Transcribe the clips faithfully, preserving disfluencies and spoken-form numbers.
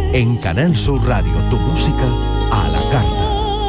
En Canal Sur Radio, tu música a la carta.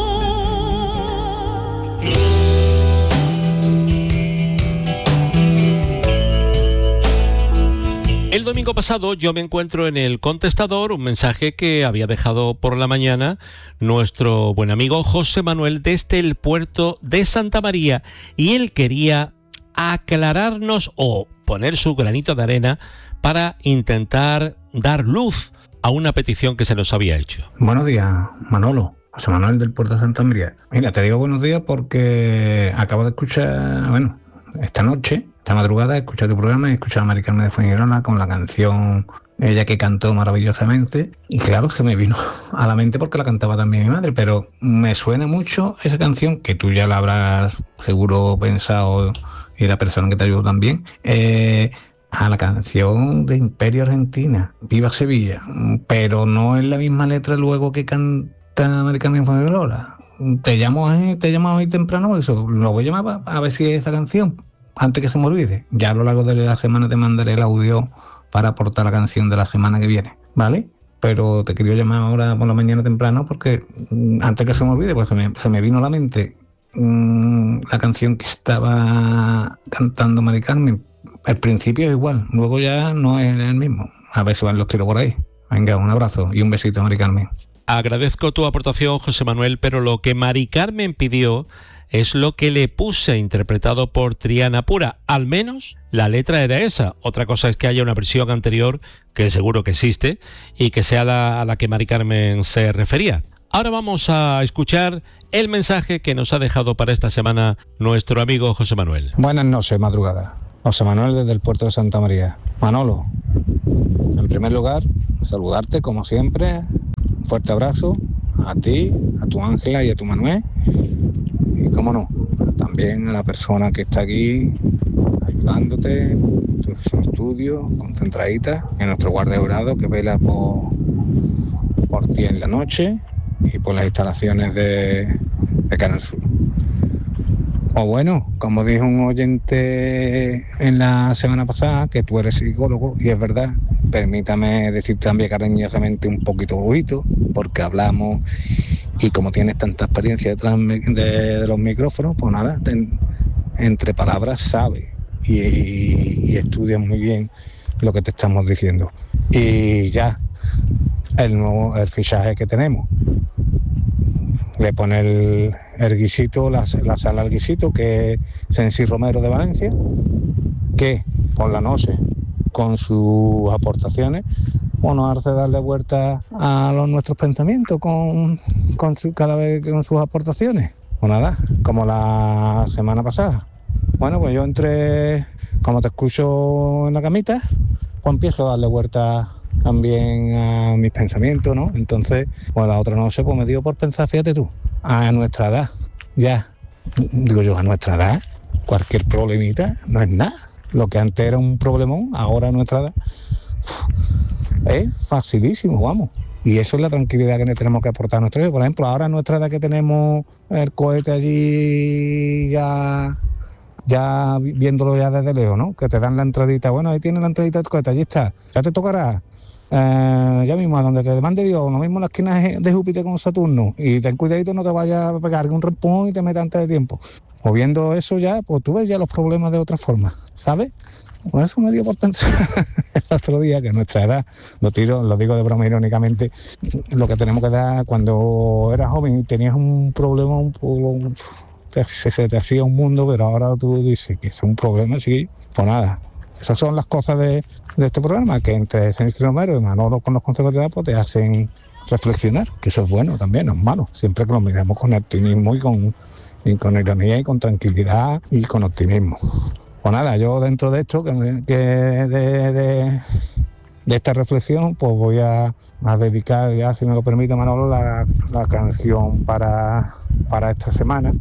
El domingo pasado yo me encuentro en el contestador un mensaje que había dejado por la mañana nuestro buen amigo José Manuel desde el puerto de Santa María, y él quería aclararnos o poner su granito de arena para intentar dar luz a una petición que se nos había hecho. Buenos días, Manolo. José Manuel del puerto de Santa María. Mira, te digo buenos días porque acabo de escuchar, bueno, esta noche, esta madrugada, he escuchado tu programa y he escuchado a Mari Carmen de Fuengirola con la canción, ella que cantó maravillosamente, y claro, se me vino a la mente porque la cantaba también mi madre, pero me suena mucho esa canción, que tú ya la habrás seguro pensado, y la persona que te ayudó también, eh, a la canción de Imperio Argentina, Viva Sevilla, pero no es la misma letra luego que canta Mari Carmen Fuengirola. Te llamo, eh, te llamo hoy temprano, eso, lo voy a llamar a ver si es esa canción, antes que se me olvide. Ya a lo largo de la semana te mandaré el audio para aportar la canción de la semana que viene, ¿vale? Pero te quería llamar ahora por la mañana temprano porque mm, antes que se me olvide, pues se me, se me vino a la mente mm, la canción que estaba cantando Mari Carmen. Al principio es igual, luego ya no es el mismo. A ver si van los tiros por ahí. Venga, un abrazo y un besito, Mari Carmen. Agradezco tu aportación, José Manuel, pero lo que Mari Carmen pidió es lo que le puse interpretado por Triana Pura. Al menos la letra era esa. Otra cosa es que haya una versión anterior, que seguro que existe, y que sea la a la que Mari Carmen se refería. Ahora vamos a escuchar el mensaje que nos ha dejado para esta semana nuestro amigo José Manuel. Buenas noches, madrugada. José Manuel desde el puerto de Santa María. Manolo, en primer lugar, saludarte como siempre. Un fuerte abrazo a ti, a tu Ángela y a tu Manuel. Y cómo no, también a la persona que está aquí ayudándote en tu estudio, concentradita, en nuestro guardia jurado que vela por, por ti en la noche y por las instalaciones de, de Canal Sur. O bueno, como dijo un oyente en la semana pasada, que tú eres psicólogo, y es verdad, permítame decirte también cariñosamente un poquito brujito, porque hablamos y como tienes tanta experiencia detrás de, de los micrófonos, pues nada, ten, entre palabras sabes y, y, y estudias muy bien lo que te estamos diciendo. Y ya, el nuevo el fichaje que tenemos. Le pone el, el guisito, la, la sala al guisito, que es Sensi Romero de Valencia, que por la noche, con sus aportaciones, bueno, hace darle vuelta a los nuestros pensamientos con, con su, cada vez con sus aportaciones. O nada, como la semana pasada. Bueno, pues yo entre, como te escucho en la camita, pues empiezo a darle vuelta también a mis pensamientos, ¿no? Entonces, pues la otra noche pues me dio por pensar, fíjate tú, a nuestra edad, ya, digo yo, a nuestra edad, cualquier problemita no es nada. Lo que antes era un problemón, ahora a nuestra edad es facilísimo, vamos. Y eso es la tranquilidad que tenemos que aportar a nuestra vida. Por ejemplo, ahora a nuestra edad que tenemos el cohete allí ya... ya viéndolo ya desde lejos, ¿no? Que te dan la entradita, bueno, ahí tienes la entradita del cohete, allí está, ya te tocará, eh, ya mismo, a donde te mande Dios, lo mismo en la esquina de Júpiter con Saturno, y ten cuidadito, no te vayas a pegar un rempón y te metas antes de tiempo. O viendo eso ya, pues tú ves ya los problemas de otra forma, ¿sabes? Por eso me dio por pensar el otro día que a nuestra edad, lo tiro, lo digo de broma irónicamente, lo que tenemos que dar cuando eras joven y tenías un problema, un problema, Se, se te hacía un mundo, pero ahora tú dices que es un problema, sí, pues nada. Esas son las cosas de, de este programa, que entre Sensi Romero y Manolo con los consejos de edad, pues te hacen reflexionar, que eso es bueno también, no es malo, siempre que lo miremos con optimismo y con, y con ironía y con tranquilidad y con optimismo. Pues nada, yo dentro de esto, que, que de, de, de esta reflexión, pues voy a, a dedicar, ya si me lo permite Manolo, la, la canción para, para esta semana.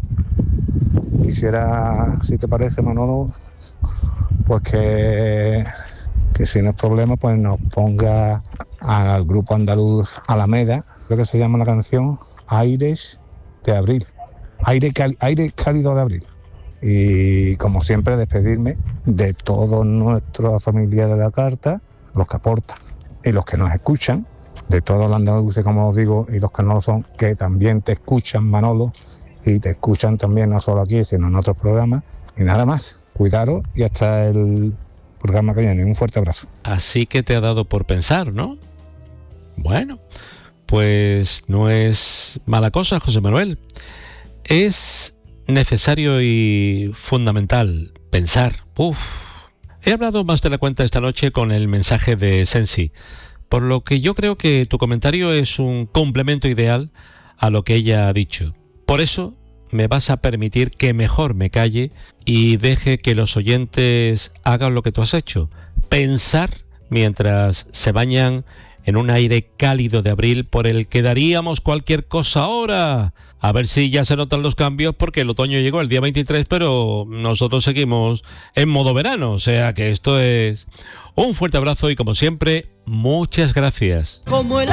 Quisiera, si te parece, Manolo, pues que, que si no es problema, pues nos ponga al grupo andaluz Alameda, creo que se llama la canción Aires de Abril, Aire, Cal, Aire Cálido de Abril. Y como siempre, despedirme de toda nuestra familia de la carta, los que aportan y los que nos escuchan, de todos los andaluces, como os digo, y los que no lo son, que también te escuchan, Manolo, y te escuchan también no solo aquí, sino en otros programas. Y nada más, cuidaros y hasta el programa que viene. Un fuerte abrazo. Así que te ha dado por pensar, ¿no? Bueno, pues no es mala cosa, José Manuel. Es necesario y fundamental pensar. Uf. He hablado más de la cuenta esta noche con el mensaje de Sensi, por lo que yo creo que tu comentario es un complemento ideal a lo que ella ha dicho. Por eso me vas a permitir que mejor me calle y deje que los oyentes hagan lo que tú has hecho. Pensar mientras se bañan en un aire cálido de abril por el que daríamos cualquier cosa ahora. A ver si ya se notan los cambios, porque el otoño llegó el día veintitrés, pero nosotros seguimos en modo verano. O sea que esto es un fuerte abrazo y, como siempre, muchas gracias. Como el